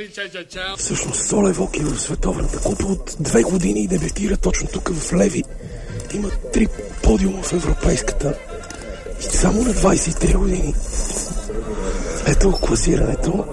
Всъщност Соле Воки в Световната купа от 2 години дебютира точно тук в Леви. Има 3 подиума в Европейската и само на 23 години. Ето класирането.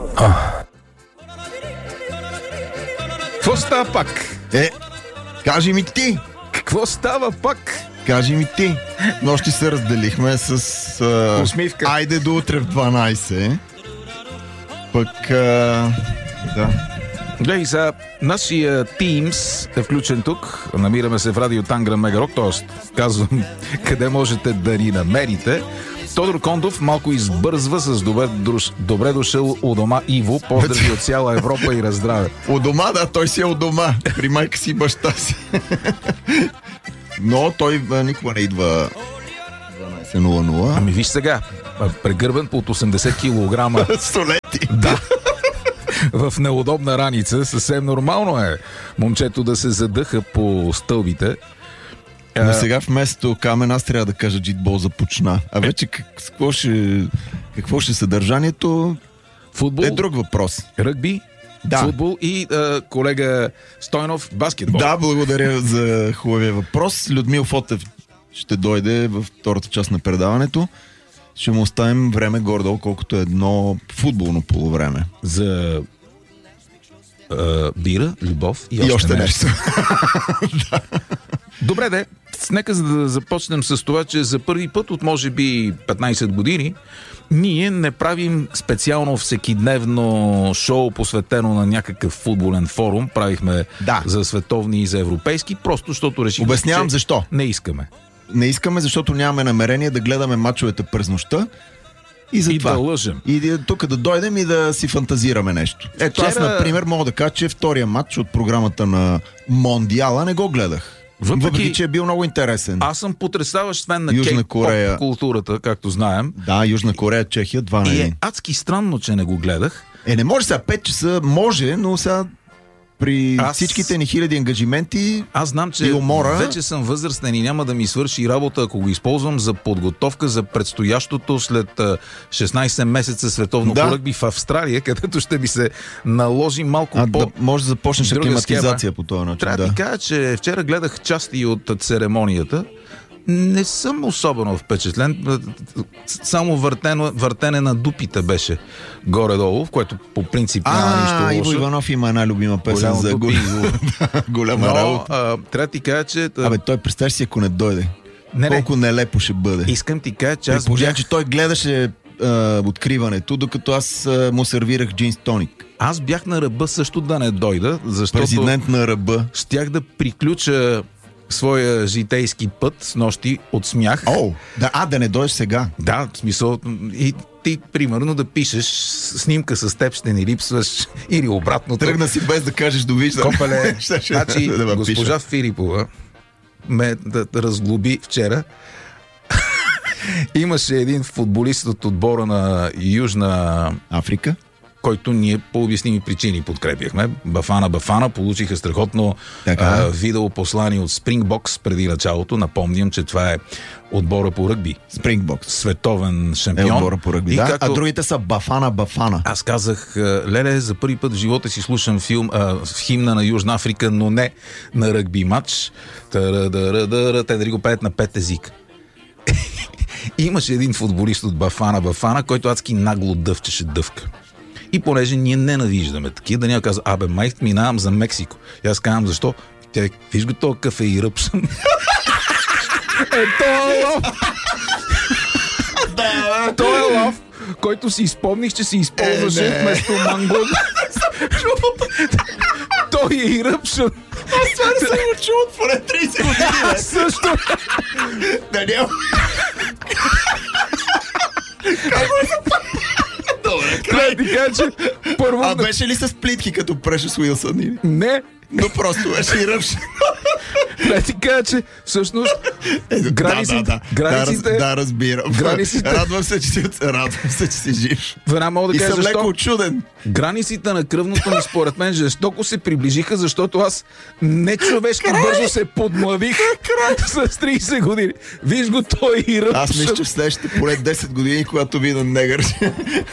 Какво става пак? Кажи ми ти! Какво става пак? Кажи ми ти! Нощи се разделихме с усмивка. Айде до утре в 12. Пък да. Гледай сега, нашия Teams е включен тук. Намираме се в Радио Тангра Мегарок, т.е. казвам къде можете да ни намерите. Тодор Кондов малко избързва с добре дошъл у дома Иво. Поздрави от цяла Европа и раздраве. У дома, да, той си е у дома. При майка си и баща си. Но той никога не идва 12:00. Ами виж сега, прегърбен под 80 кг. Столети. Да. В неудобна раница. Съвсем нормално е момчето да се задъха по стълбите. Но сега вместо Камен аз трябва да кажа джитбол започна. А вече какво ще съдържанието? Футбол, е друг въпрос. Ръгби, да. Футбол и колега Стойнов баскетбол. Да, благодаря за хубавия въпрос. Людмил Фотев ще дойде във втората част на предаването. Ще му оставим време горе-долу, колкото е едно футболно полувреме. За бира, любов и още нещо. Да. Добре, де. Нека да започнем с това, че за първи път от може би 15 години ние не правим специално всекидневно шоу, посветено на някакъв футболен форум. Правихме за световни и за европейски, просто защото решихме, обяснявам защо. Не искаме. Не искаме, защото нямаме намерение да гледаме мачовете през нощта и да лъжем. И тук да дойдем и да си фантазираме нещо. Ето аз, например, мога да кажа, че втория матч от програмата на Мондиала не го гледах. Въпреки, че е бил много интересен. Аз съм потресаващ фен на Кей-поп културата, както знаем. Да, Южна Корея, Чехия, 2-1. И е адски странно, че не го гледах. Не може сега 5 часа, може, но сега при всичките ни хиляди ангажименти. Аз знам, че вече съм възрастен и няма да ми свърши работа, ако го използвам за подготовка за предстоящото след 16 месеца световно ръгби в Австралия, където ще ми се наложи малко да може да започнеш аклиматизация по този начин. Трябва да ти кажа, че вчера гледах части от церемонията. Не съм особено впечатлен. Само въртене на дупите беше горе-долу, в което по принцип няма нищо лошо. Иво Иванов има една любима песен за голяма работа. Трябва да ти кажа, че... той представяш си, ако не дойде. Колко нелепо ще бъде. Искам ти кажа, че аз че той гледаше откриването, докато аз му сервирах джинс тоник. Аз бях на ръба също да не дойда, защото... Президент на ръба. Щях да приключа своя житейски път с нощи от смях. Да не дойдеш сега. Да, в смисъл. И ти, примерно, да пишеш снимка с теб, ще ни липсваш или обратното. Тръгна си без да кажеш довиждане. Копеле, значи госпожа Филипова ме да разглоби вчера. Имаше един футболист от отбора на Южна Африка, който ние по обясними причини подкрепяхме. Бафана получиха страхотно видеопослание от Springboks преди началото. Напомням, че това е отбора по ръгби. Springboks. Световен шампион. Отбора по ръгби, А другите са Бафана. Аз казах, леле, за първи път в живота си слушам химна на Южна Африка, но не на ръгби матч. Те дали го пеят на 5 език. Имаше един футболист от Бафана, който адски нагло дъвчеше дъвка. И понеже ние ненавиждаме такива, да няма казва, май минавам за Мексико. И аз казвам, защо? Тя виж го този кафе и ръпсън. Той е лав, който си изпомних, че си използваше вместо мангон. Той е и ръпшън. Аз това не съм го чул от поне 30 години. Също. Даниел. Как го запомня? Добре, ти кажа, че първо... беше ли с плитки, като преше с Уилсън? Не. Но просто беше и ръпшен. Трябва ти кажа, че всъщност границите... Да, разбирам. Радвам се, че си жив. Мога да и кажа, съм леко очуден. Границите на кръвното ми, според мен, жестоко се приближиха, защото аз нечовешки бързо се подмлавих с 30 години. Виж го, той и ръпшън. Аз мисля, че в следващите поне 10 години, когато видя негър,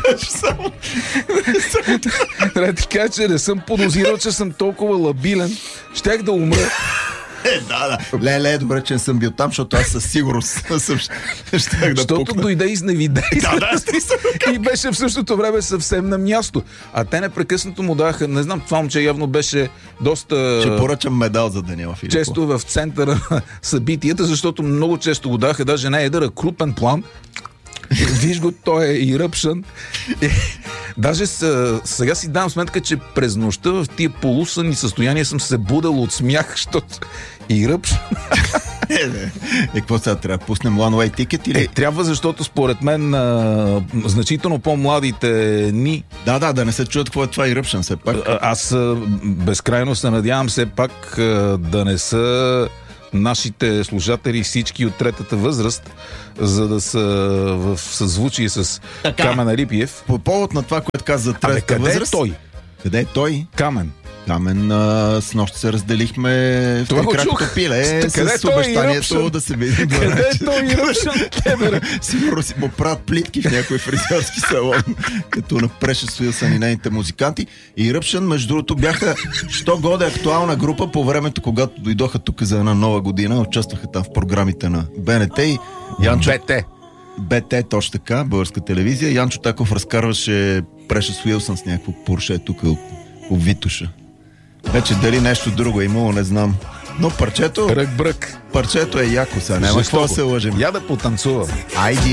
Трябва да ти кажа, че не съм подозирал, че съм толкова лабилен. Щях да умра. Да. Леле, добре, че не съм бил там, защото аз със сигурност щях да Защото пукна. дойде изневидай. Да. И беше в същото време съвсем на място. А те непрекъснато му даха, не знам, това момче явно беше доста... Ще поръчам медал за Даниела Филипова. Често в центъра на събитията, защото много често го даха, даже не едър, а крупен план. Виж го, той е и ръпшан. Даже сега си давам сметка, че през нощта в тия полусънни състояния съм се будал от смях, защото и ръпшан. Какво сега трябва да пуснем one-way ticket или? Трябва, защото според мен значително по-младите ни... Да не се чуят какво е това и ръпшан все пак. Аз безкрайно се надявам все пак да не са нашите слушатели всички от третата възраст, за да са в съзвучие с Камен Алипиев. По повод на това, което каза за третата възраст... Къде е той? Камен. С нощ се разделихме в Трикракото пиле с обещанието да се видим. Къде е той и ръпшан? Сигурно си му правят плитки в някой фризьорски салон, като на Precious Wilson и нейните музиканти. И Ръпшан, между другото, бяха що годе актуална група по времето, когато дойдоха тук за една нова година. Участваха там в програмите на БНТ и Янчо... БТ, точно така, българска телевизия. Янчо Таков разкарваше Precious Wilson с някакво Порше тук от Витуша. Вече дали нещо друго е имало, не знам. Но парчето... Рък-брък. Парчето е яко сега, няма какво да се лъжим. Я да потанцувам. Айди!